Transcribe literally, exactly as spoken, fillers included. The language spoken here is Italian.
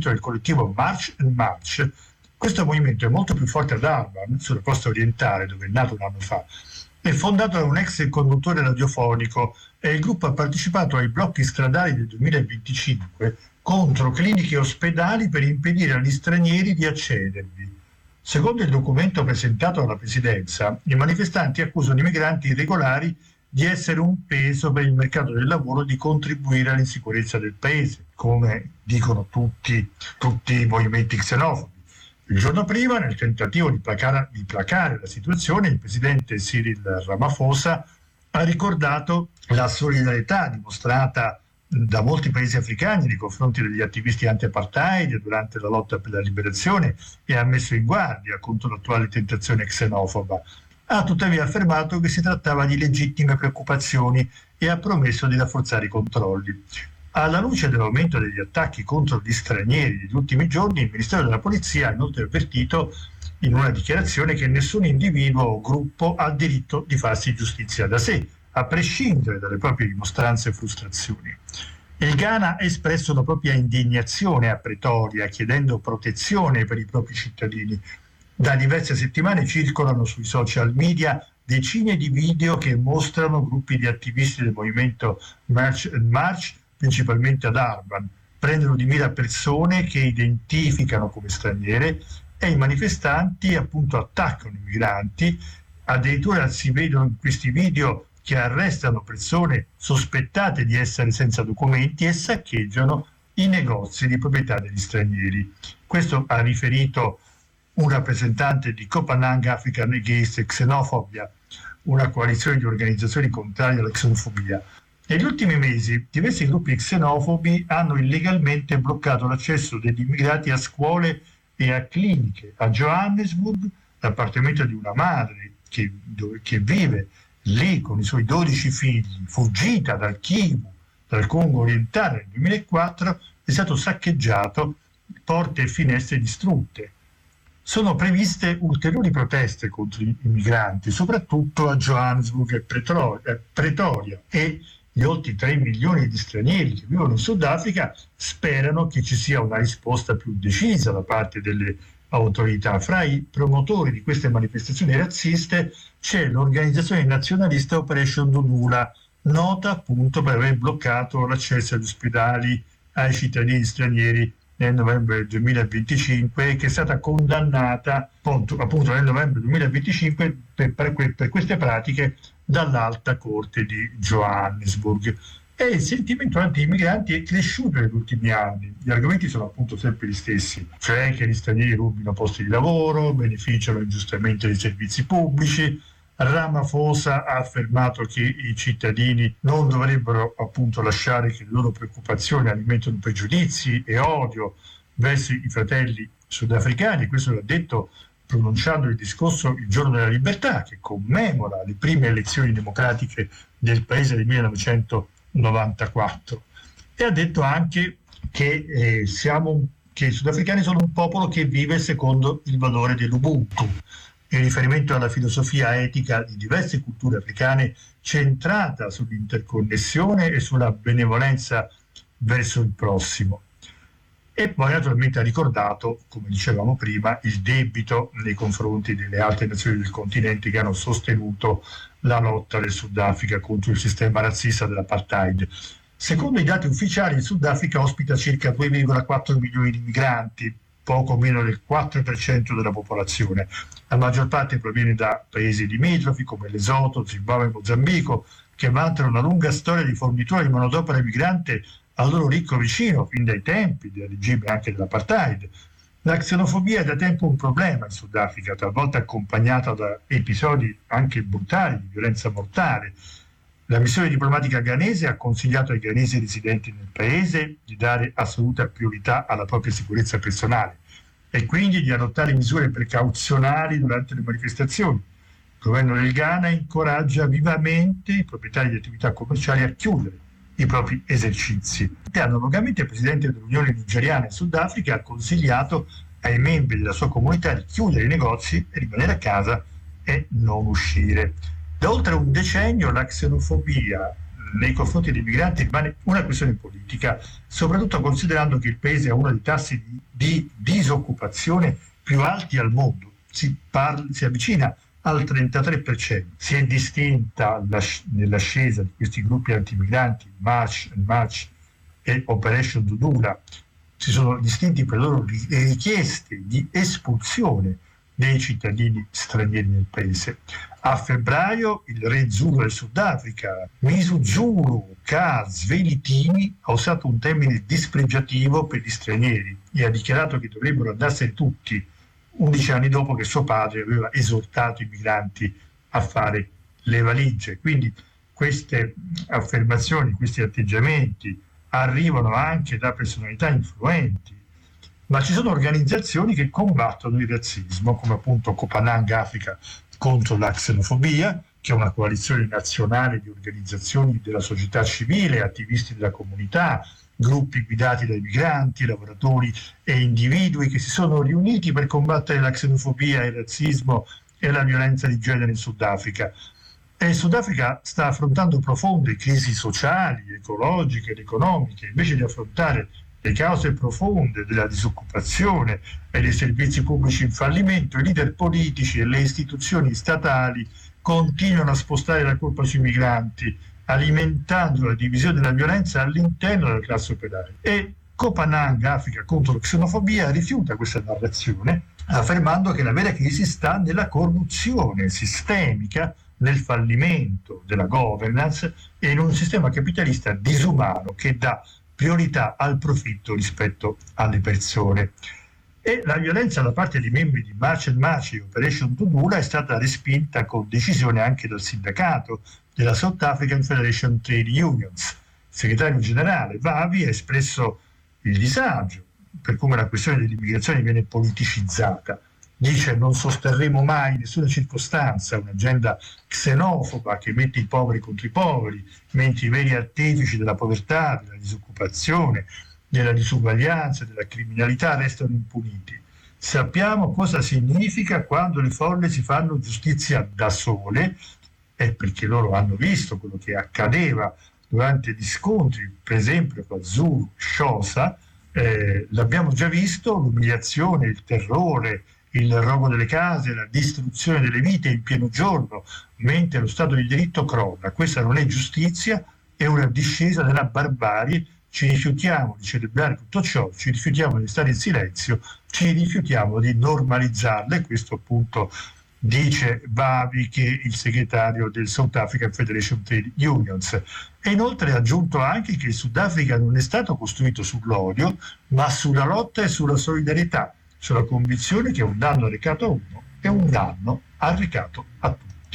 del collettivo March and March. Questo movimento è molto più forte ad Durban, sulla costa orientale, dove è nato un anno fa. È fondato da un ex conduttore radiofonico e il gruppo ha partecipato ai blocchi stradali del duemilaventicinque contro cliniche e ospedali per impedire agli stranieri di accedervi. Secondo il documento presentato alla presidenza, i manifestanti accusano i migranti irregolari di essere un peso per il mercato del lavoro e di contribuire all'insicurezza del paese, come dicono tutti, tutti i movimenti xenofobi. Il giorno prima, nel tentativo di placare, di placare la situazione, il presidente Cyril Ramaphosa ha ricordato la solidarietà dimostrata da molti paesi africani nei confronti degli attivisti anti-apartheid durante la lotta per la liberazione e ha messo in guardia contro l'attuale tentazione xenofoba. Ha tuttavia affermato che si trattava di legittime preoccupazioni e ha promesso di rafforzare i controlli. Alla luce dell'aumento degli attacchi contro gli stranieri degli ultimi giorni, il Ministero della Polizia ha inoltre avvertito in una dichiarazione che nessun individuo o gruppo ha diritto di farsi giustizia da sé, a prescindere dalle proprie dimostranze e frustrazioni. Il Ghana ha espresso la propria indignazione a Pretoria, chiedendo protezione per i propri cittadini. Da diverse settimane circolano sui social media decine di video che mostrano gruppi di attivisti del movimento March and March, principalmente ad Durban, prendono di mira persone che identificano come straniere e i manifestanti appunto attaccano i migranti. Addirittura si vedono in questi video che arrestano persone sospettate di essere senza documenti e saccheggiano i negozi di proprietà degli stranieri. Questo ha riferito un rappresentante di Copenhagen African Against Xenophobia, una coalizione di organizzazioni contrarie alla xenofobia. Negli ultimi mesi diversi gruppi xenofobi hanno illegalmente bloccato l'accesso degli immigrati a scuole e a cliniche. A Johannesburg, l'appartamento di una madre che, dove, che vive lì con i suoi dodici figli, fuggita dal Kivu, dal Congo orientale nel duemilaquattro, è stato saccheggiato, porte e finestre distrutte. Sono previste ulteriori proteste contro i migranti, soprattutto a Johannesburg e Pretoria, e gli oltre tre milioni di stranieri che vivono in Sudafrica sperano che ci sia una risposta più decisa da parte delle autorità. Fra i promotori di queste manifestazioni razziste c'è l'organizzazione nazionalista Operation Dodula, nota appunto per aver bloccato l'accesso agli ospedali ai cittadini stranieri nel novembre del duemilaventicinque, che è stata condannata appunto, appunto nel novembre duemilaventicinque per, per, per queste pratiche dall'Alta Corte di Johannesburg. E il sentimento anti-immigranti è cresciuto negli ultimi anni. Gli argomenti sono appunto sempre gli stessi, cioè che gli stranieri rubino posti di lavoro, beneficiano ingiustamente dei servizi pubblici. Ramaphosa ha affermato che i cittadini non dovrebbero appunto lasciare che le loro preoccupazioni alimentino pregiudizi e odio verso i fratelli sudafricani. Questo l'ha detto pronunciando il discorso il giorno della libertà, che commemora le prime elezioni democratiche del paese del millenovecentonovantaquattro, e ha detto anche che, eh, siamo, che i sudafricani sono un popolo che vive secondo il valore dell'Ubuntu, in riferimento alla filosofia etica di diverse culture africane centrata sull'interconnessione e sulla benevolenza verso il prossimo. E poi naturalmente ha ricordato, come dicevamo prima, il debito nei confronti delle altre nazioni del continente che hanno sostenuto la lotta del Sudafrica contro il sistema razzista dell'apartheid. Secondo i dati ufficiali, il Sudafrica ospita circa due virgola quattro milioni di migranti, poco meno del quattro per cento della popolazione. La maggior parte proviene da paesi limitrofi come Lesotho, Zimbabwe e Mozambico, che vantano una lunga storia di fornitura di manodopera migrante al loro ricco vicino, fin dai tempi del regime anche dell'apartheid. La xenofobia è da tempo un problema in Sudafrica, talvolta accompagnata da episodi anche brutali di violenza mortale. La missione diplomatica ghanese ha consigliato ai ghanesi residenti nel paese di dare assoluta priorità alla propria sicurezza personale e quindi di adottare misure precauzionali durante le manifestazioni. Il governo del Ghana incoraggia vivamente i proprietari di attività commerciali a chiudere i propri esercizi. E analogamente il presidente dell'Unione Nigeriana in Sudafrica ha consigliato ai membri della sua comunità di chiudere i negozi e rimanere a casa e non uscire. Da oltre un decennio la xenofobia, nei confronti dei migranti rimane una questione politica, soprattutto considerando che il paese ha uno dei tassi di, di disoccupazione più alti al mondo, si, parla, si avvicina al trentatré per cento. Si è distinta la, nell'ascesa di questi gruppi antimigranti, March and March e Operation Dudula, si sono distinti per le loro richieste di espulsione dei cittadini stranieri nel paese. A febbraio il re Zulu del Sudafrica, Misuzulu Ka Zwelithini, ha usato un termine dispregiativo per gli stranieri e ha dichiarato che dovrebbero andarsene tutti, undici anni dopo che suo padre aveva esortato i migranti a fare le valigie. Quindi queste affermazioni, questi atteggiamenti arrivano anche da personalità influenti, ma ci sono organizzazioni che combattono il razzismo, come appunto Kopanang Africa contro la xenofobia, che è una coalizione nazionale di organizzazioni della società civile, attivisti della comunità, gruppi guidati dai migranti, lavoratori e individui che si sono riuniti per combattere la xenofobia, il razzismo e la violenza di genere in Sudafrica. E il Sudafrica sta affrontando profonde crisi sociali, ecologiche ed economiche. Invece di affrontare le cause profonde della disoccupazione e dei servizi pubblici in fallimento, i leader politici e le istituzioni statali continuano a spostare la colpa sui migranti, alimentando la divisione della violenza all'interno della classe operaria. E Kopanang Africa contro la xenofobia rifiuta questa narrazione, affermando che la vera crisi sta nella corruzione sistemica, nel fallimento della governance e in un sistema capitalista disumano che dà priorità al profitto rispetto alle persone. E la violenza da parte dei membri di March and March e Operation Dudula è stata respinta con decisione anche dal sindacato della South African Federation Trade Unions. Il segretario generale Vavi ha espresso il disagio per come la questione dell'immigrazione viene politicizzata. Dice: non sosterremo mai in nessuna circostanza un'agenda xenofoba che mette i poveri contro i poveri, mentre i veri artefici della povertà, della disoccupazione, della disuguaglianza, della criminalità restano impuniti. Sappiamo cosa significa quando le folle si fanno giustizia da sole, è perché loro hanno visto quello che accadeva durante gli scontri, per esempio con Zulu, Xhosa, eh, l'abbiamo già visto, l'umiliazione, il terrore, il rogo delle case, la distruzione delle vite in pieno giorno, mentre lo Stato di diritto crolla. Questa non è giustizia, è una discesa della barbarie. Ci rifiutiamo di celebrare tutto ciò, ci rifiutiamo di stare in silenzio, ci rifiutiamo di normalizzarle. Questo appunto dice Vavi, che è il segretario del South African Federation Trade Unions. E inoltre ha aggiunto anche che il Sudafrica non è stato costruito sull'odio, ma sulla lotta e sulla solidarietà, sulla convinzione che un danno arrecato a uno è un danno arrecato a tutti.